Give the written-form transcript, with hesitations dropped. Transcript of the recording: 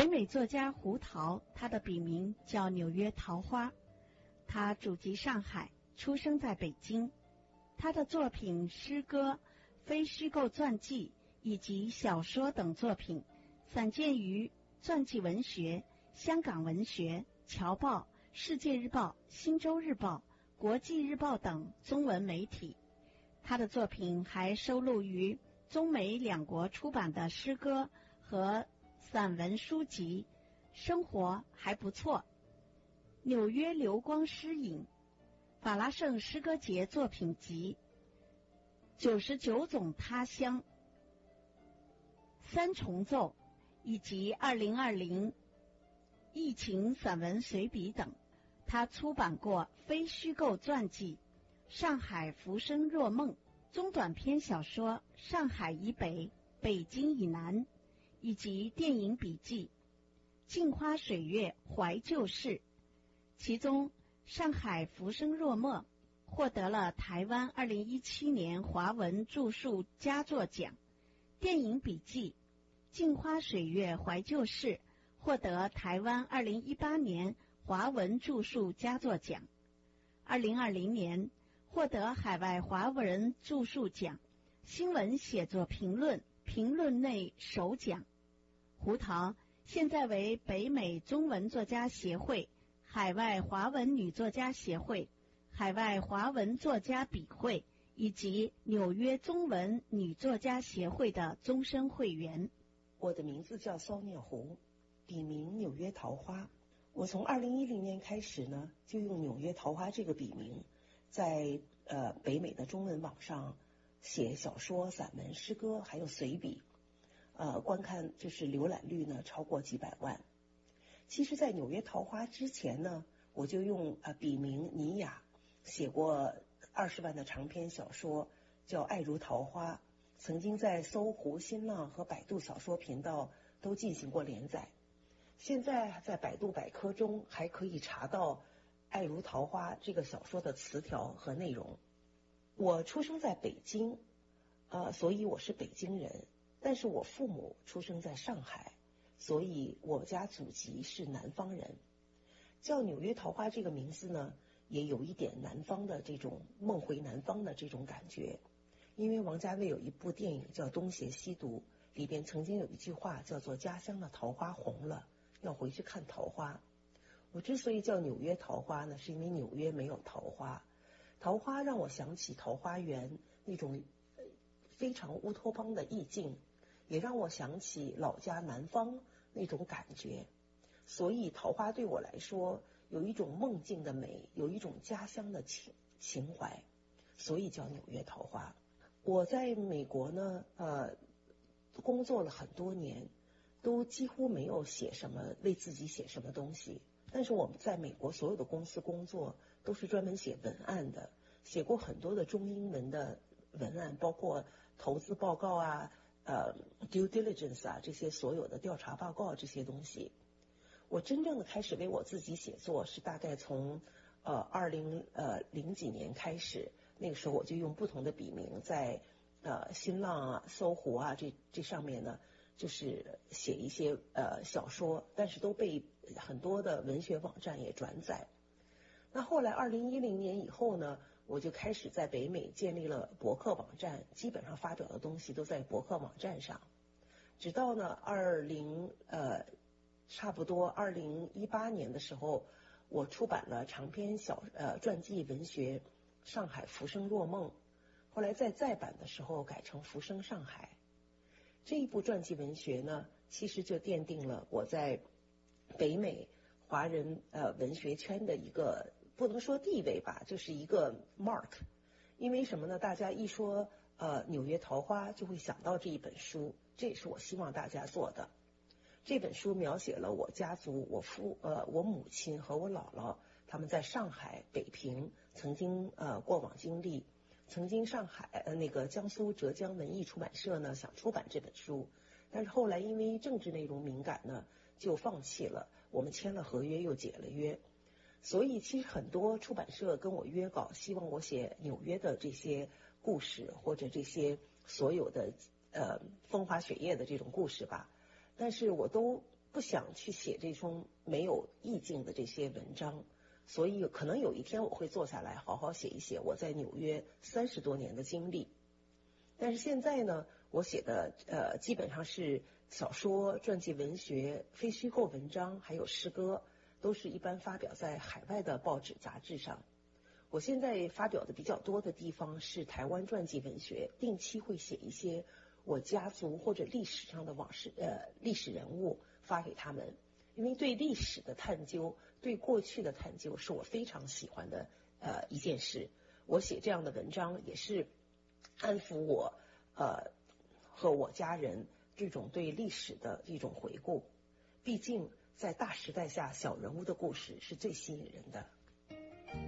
美作家胡桃，他的笔名叫纽约桃花，他祖籍上海，出生在北京。他的作品、诗歌、非虚构传记以及小说等作品散见于传记文学、香港文学、侨报、世界日报、新洲日报、国际日报等中文媒体。他的作品还收录于中美两国出版的诗歌和散文书籍《生活还不错》、纽约流光诗影、法拉盛诗歌节作品集、99种他乡、三重奏以及2020疫情散文随笔等。他出版过非虚构传记《上海浮生若梦》、中短篇小说《上海以北、北京以南》，以及电影笔记《镜花水月怀旧事》。其中《上海浮生若梦》获得了台湾2017年华文著述佳作奖，电影笔记《镜花水月怀旧事》获得台湾2018年华文著述佳作奖，2020年获得海外华文著述奖新闻写作评论内首奖。胡桃现在为北美中文作家协会、海外华文女作家协会、海外华文作家笔会以及纽约中文女作家协会的终身会员。 我的名字叫骚念红，笔名纽约桃花。我从2010年开始呢，就用纽约桃花这个笔名，在北美的中文网上写小说、散文、诗歌，还有随笔，观看就是浏览率呢超过几百万。其实，在纽约桃花之前呢，我就用笔名倪雅写过20万的长篇小说，叫《爱如桃花》，曾经在搜狐、新浪和百度小说频道都进行过连载。现在在百度百科中还可以查到《爱如桃花》这个小说的词条和内容。我出生在北京，所以我是北京人，但是我父母出生在上海，所以我家祖籍是南方人。叫纽约桃花这个名字呢，也有一点南方的这种梦回南方的这种感觉。因为王家卫有一部电影叫《东邪西毒》，里边曾经有一句话叫做家乡的桃花红了，要回去看桃花。我之所以叫纽约桃花呢，是因为纽约没有桃花。桃花让我想起桃花源那种非常乌托邦的意境，也让我想起老家南方那种感觉。所以桃花对我来说有一种梦境的美，有一种家乡的情怀，所以叫纽约桃花。我在美国呢工作了很多年，都几乎没有为自己写什么东西。但是我们在美国所有的公司工作都是专门写文案的，写过很多的中英文的文案，包括投资报告啊、due diligence 啊，这些所有的调查报告这些东西。我真正的开始为我自己写作是大概从20几年开始，那个时候我就用不同的笔名在新浪啊、搜狐啊这上面呢，就是写一些小说，但是都被很多的文学网站也转载。那后来2010年以后呢，我就开始在北美建立了博客网站，基本上发表的东西都在博客网站上。直到呢差不多2018年的时候，我出版了长篇传记文学《上海浮生若梦》，后来在再版的时候改成《浮生上海》。这一部传记文学呢，其实就奠定了我在北美华人文学圈的一个不能说地位吧，就是一个 mark。因为什么呢？大家一说纽约桃花就会想到这一本书，这也是我希望大家做的。这本书描写了我家族我母亲和我姥姥他们在上海、北平曾经过往经历。曾经上海江苏浙江文艺出版社呢想出版这本书，但是后来因为政治内容敏感呢就放弃了，我们签了合约又解了约。所以其实很多出版社跟我约稿，希望我写纽约的这些故事，或者这些所有的风花雪月的这种故事吧，但是我都不想去写这种没有意境的这些文章，所以可能有一天我会坐下来好好写一写我在纽约30多年的经历。但是现在呢，我写的基本上是小说、传记文学、非虚构文章，还有诗歌，都是一般发表在海外的报纸杂志上。我现在发表的比较多的地方是台湾传记文学，定期会写一些我家族或者历史上的历史人物发给他们，因为对历史的探究，对过去的探究是我非常喜欢的一件事。我写这样的文章也是安抚我和我家人这种对历史的一种回顾。毕竟在大时代下，小人物的故事是最吸引人的。